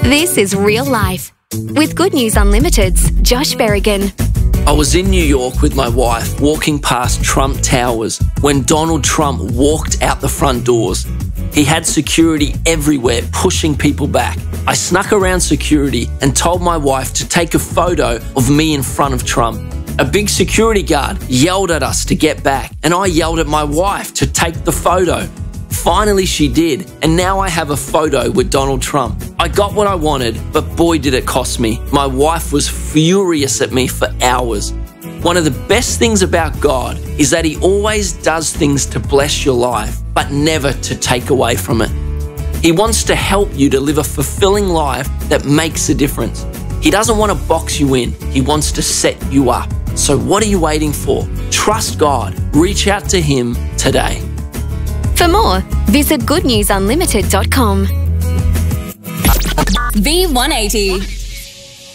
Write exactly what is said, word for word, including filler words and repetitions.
This is Real Life with Good News Unlimited's Josh Berrigan. I was in New York with my wife walking past Trump Towers when Donald Trump walked out the front doors. He had security everywhere pushing people back. I snuck around security and told my wife to take a photo of me in front of Trump. A big security guard yelled at us to get back, and I yelled at my wife to take the photo. Finally she did, and now I have a photo with Donald Trump. I got what I wanted, but boy did it cost me. My wife was furious at me for hours. One of the best things about God is that He always does things to bless your life, but never to take away from it. He wants to help you to live a fulfilling life that makes a difference. He doesn't want to box you in. He wants to set you up. So what are you waiting for? Trust God. Reach out to Him today. For more, visit good news unlimited dot com. V one eighty.